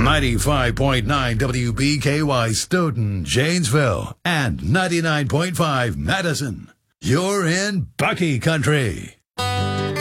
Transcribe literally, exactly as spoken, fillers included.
ninety-five point nine W B K Y Stoughton, Janesville, and ninety-nine point five Madison. You're in Bucky Country.